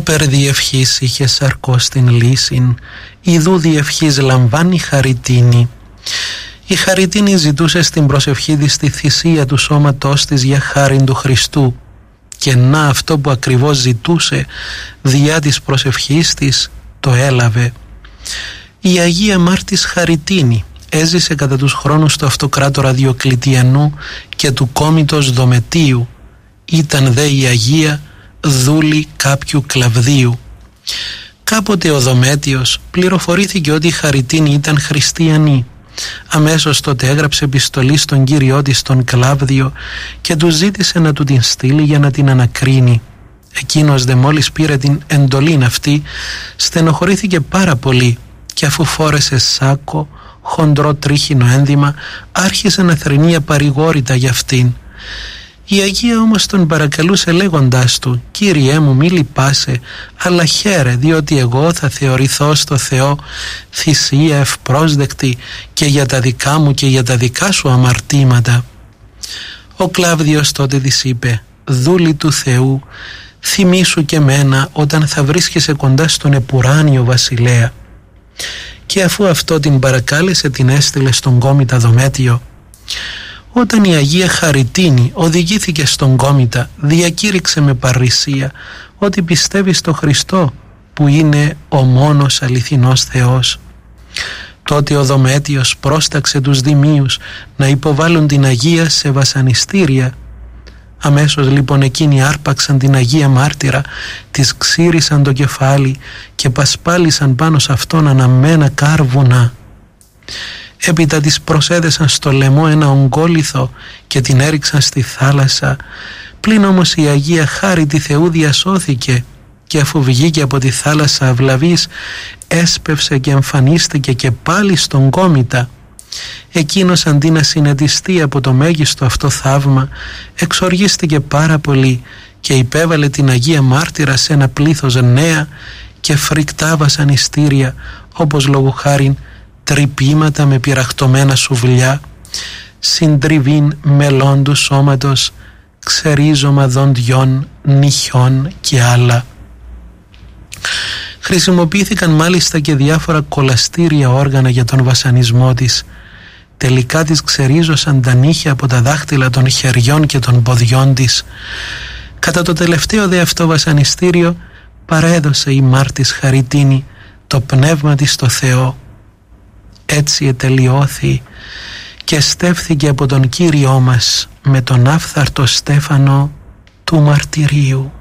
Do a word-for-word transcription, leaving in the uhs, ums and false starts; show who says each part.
Speaker 1: υπερδιευχής είχε σαρκός την λύσιν, ιδού διευχής λαμβάνει χαριτίνη. Η χαριτίνη ζητούσε στην προσευχή της τη θυσία του σώματός της για χάριν του Χριστού, και να αυτό που ακριβώς ζητούσε διά της προσευχής της το έλαβε. Η Αγία Μάρτης Χαριτίνη έζησε κατά τους χρόνους του αυτοκράτορα Διοκλητιανού και του κόμητος Δομετίου. Ήταν δε η Αγία δούλη κάποιου Κλαβδίου. Κάποτε ο Δομέτιος πληροφορήθηκε ότι η Χαριτίνη ήταν χριστιανή. Αμέσως τότε έγραψε επιστολή στον κύριό της τον Κλάβδιο και του ζήτησε να του την στείλει για να την ανακρίνει. Εκείνος δε μόλις πήρε την εντολήν αυτή, στενοχωρήθηκε πάρα πολύ και αφού φόρεσε σάκο, χοντρό τρίχινο ένδυμα, άρχισε να θρηνεί απαρηγόρητα για αυτήν. Η Αγία όμως τον παρακαλούσε λέγοντάς του «Κύριέ μου, μη λυπάσαι, αλλά χαίρε, διότι εγώ θα θεωρηθώ στο Θεό θυσία ευπρόσδεκτη και για τα δικά μου και για τα δικά σου αμαρτήματα». Ο Κλάβδιος τότε της είπε «Δούλη του Θεού, θυμήσου και μένα όταν θα βρίσκεσαι κοντά στον επουράνιο βασιλέα». Και αφού αυτό την παρακάλεσε, την έστειλε στον κόμητα Δομέτιο. Όταν η Αγία Χαριτίνη οδηγήθηκε στον κόμητα, διακήρυξε με παρρησία ότι πιστεύει στο Χριστό που είναι ο μόνος αληθινός Θεός. Τότε ο Δομέτιος πρόσταξε τους δημίους να υποβάλουν την Αγία σε βασανιστήρια. Αμέσως λοιπόν εκείνοι άρπαξαν την Αγία Μάρτυρα, της ξύρισαν το κεφάλι και πασπάλισαν πάνω σε αυτόν αναμένα κάρβουνα. Έπειτα της προσέδεσαν στο λαιμό ένα ογκόλιθο και την έριξαν στη θάλασσα. Πλην όμως η Αγία χάρητη Θεού διασώθηκε και αφού βγήκε από τη θάλασσα αυλαβής, έσπευσε και εμφανίστηκε και πάλι στον κόμητα. Εκείνος αντί να συνετιστεί από το μέγιστο αυτό θαύμα, εξοργίστηκε πάρα πολύ και υπέβαλε την Αγία Μάρτυρα σε ένα πλήθος νέα και φρικτά βασανιστήρια, όπως λόγου χάριν τρυπήματα με πυραχτωμένα σουβλιά, συντριβήν μελών του σώματος, ξερίζωμα δοντιών, νυχιών και άλλα. Χρησιμοποιήθηκαν μάλιστα και διάφορα κολαστήρια όργανα για τον βασανισμό της. Τελικά της ξερίζωσαν τα νύχια από τα δάχτυλα των χεριών και των ποδιών της. Κατά το τελευταίο δε αυτό βασανιστήριο παρέδωσε η Μάρτης Χαριτίνη το πνεύμα της στο Θεό. Έτσι ετελειώθη και στέφθηκε από τον Κύριό μας με τον άφθαρτο στέφανο του μαρτυρίου.